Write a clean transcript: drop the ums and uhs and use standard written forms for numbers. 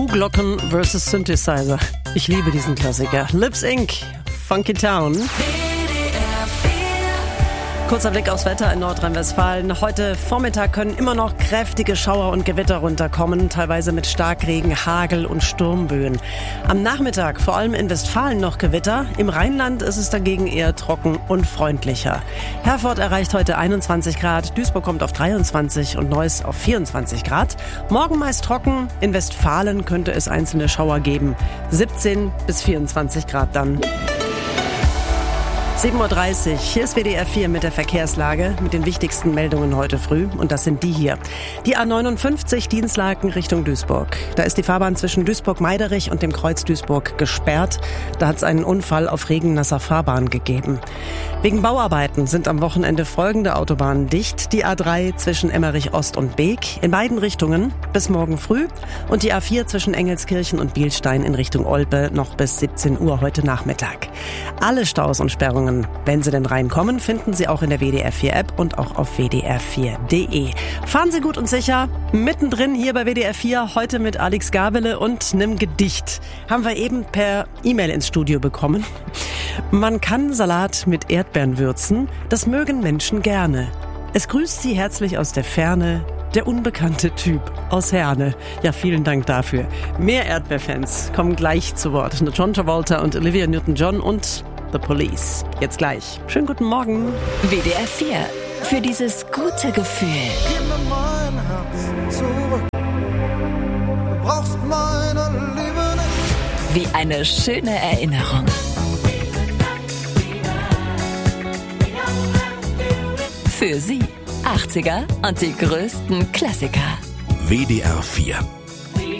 Kuhglocken vs. Synthesizer. Ich liebe diesen Klassiker. Lips Inc., Funky Town. Kurzer Blick aufs Wetter in Nordrhein-Westfalen. Heute Vormittag können immer noch kräftige Schauer und Gewitter runterkommen, teilweise mit Starkregen, Hagel und Sturmböen. Am Nachmittag vor allem in Westfalen noch Gewitter. Im Rheinland ist es dagegen eher trocken und freundlicher. Herford erreicht heute 21 Grad, Duisburg kommt auf 23 und Neuss auf 24 Grad. Morgen meist trocken, in Westfalen könnte es einzelne Schauer geben. 17 bis 24 Grad dann. 7.30 Uhr, hier ist WDR 4 mit der Verkehrslage, mit den wichtigsten Meldungen heute früh. Und das sind die hier. Die A59 Dienstlaken Richtung Duisburg. Da ist die Fahrbahn zwischen Duisburg-Meiderich und dem Kreuz Duisburg gesperrt. Da hat es einen Unfall auf regennasser Fahrbahn gegeben. Wegen Bauarbeiten sind am Wochenende folgende Autobahnen dicht. Die A3 zwischen Emmerich Ost und Beek in beiden Richtungen bis morgen früh. Und die A4 zwischen Engelskirchen und Bielstein in Richtung Olpe noch bis 17 Uhr heute Nachmittag. Alle Staus und Sperrungen, wenn sie denn reinkommen, finden Sie auch in der WDR 4 App und auch auf wdr4.de. Fahren Sie gut und sicher. Mittendrin hier bei WDR 4 heute mit Alex Gabele und einem Gedicht. Haben wir eben per E-Mail ins Studio bekommen. Man kann Salat mit Erdbeeren würzen, das mögen Menschen gerne. Es grüßt Sie herzlich aus der Ferne der unbekannte Typ aus Herne. Ja, vielen Dank dafür. Mehr Erdbeerfans kommen gleich zu Wort. John Travolta und Olivia Newton-John und The Police. Jetzt gleich. Schönen guten Morgen. WDR 4. Für dieses gute Gefühl. Gib mir mein Herz zurück. Du brauchst meine Liebe nicht. Wie eine schöne Erinnerung. Für Sie 80er und die größten Klassiker. WDR 4